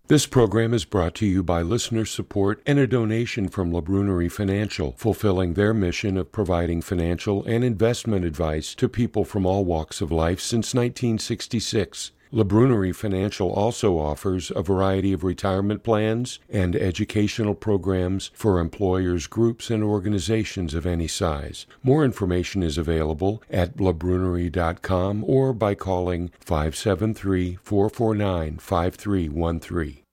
This program is brought to you by listener support and a donation from Labrunerie Financial, fulfilling their mission of providing financial and investment advice to people from all walks of life since 1966. Labrunerie Financial also offers a variety of retirement plans and educational programs for employers, groups, and organizations of any size. More information is available at labrunerie.com or by calling 573-449-5313.